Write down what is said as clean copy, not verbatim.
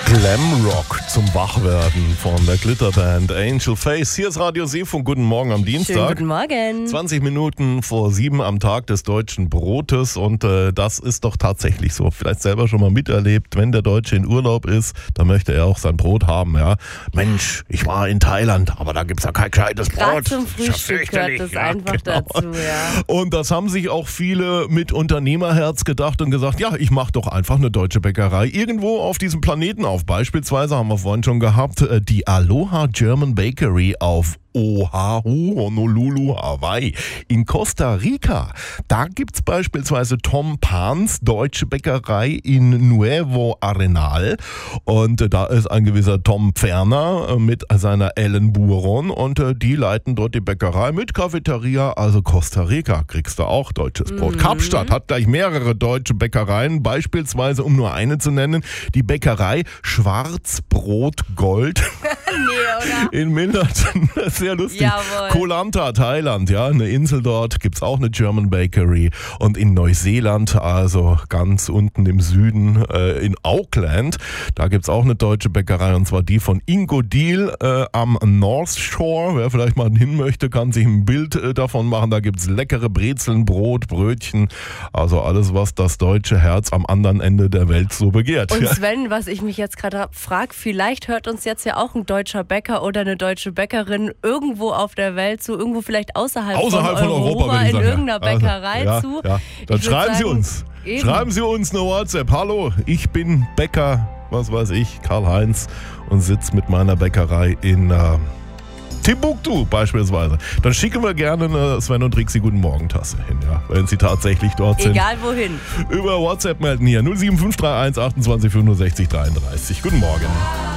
Glamrock zum Wachwerden von der Glitterband Angel Face. Hier ist Radio Seefunk. Guten Morgen am Dienstag. Schönen guten Morgen. 20 Minuten vor 7 am Tag des deutschen Brotes und das ist doch tatsächlich so. Vielleicht selber schon mal miterlebt, wenn der Deutsche in Urlaub ist, dann möchte er auch sein Brot haben. Ja, Mensch, ich war in Thailand, aber da gibt's ja kein gescheites Brot. Gerade zum Frühstück gehört das einfach dazu. Ja. Und das haben sich auch viele mit Unternehmerherz gedacht und gesagt, ja, ich mache doch einfach eine deutsche Bäckerei irgendwo auf diesem Planeten auf. Beispielsweise haben wir vorhin schon gehabt, die Aloha German Bakery auf Oahu, Honolulu, Hawaii. In Costa Rica, da gibt's beispielsweise Tom Pans Deutsche Bäckerei in Nuevo Arenal. Und da ist ein gewisser Tom Pferner mit seiner Ellen Buron und die leiten dort die Bäckerei mit Cafeteria. Also Costa Rica kriegst du auch deutsches Brot. Kapstadt hat gleich mehrere deutsche Bäckereien, beispielsweise, um nur eine zu nennen, die Bäckerei Schwarzbrot Gold in Milnerton. Sehr lustig. Jawohl. Koh Lanta, Thailand, ja, eine Insel dort, gibt's auch eine German Bakery. Und in Neuseeland, also ganz unten im Süden, in Auckland, da gibt's auch eine deutsche Bäckerei, und zwar die von Ingo Deal am North Shore. Wer vielleicht mal hin möchte, kann sich ein Bild davon machen. Da gibt's leckere Brezeln, Brot, Brötchen, also alles, was das deutsche Herz am anderen Ende der Welt so begehrt. Und Sven, was ich mich jetzt gerade frage, vielleicht hört uns jetzt ja auch ein deutscher Bäcker oder eine deutsche Bäckerin irgendwo auf der Welt zu, irgendwo vielleicht außerhalb von Europa in irgendeiner Bäckerei zu. Ja. Dann schreiben Sie uns. Eben. Schreiben Sie uns eine WhatsApp. Hallo, ich bin Bäcker, was weiß ich, Karl-Heinz, und sitze mit meiner Bäckerei in Timbuktu beispielsweise. Dann schicken wir gerne eine Sven und Trixi Guten Morgen-Tasse hin, ja, wenn Sie tatsächlich dort sind. Egal wohin. Über WhatsApp melden hier 07531 28 65 33. Guten Morgen.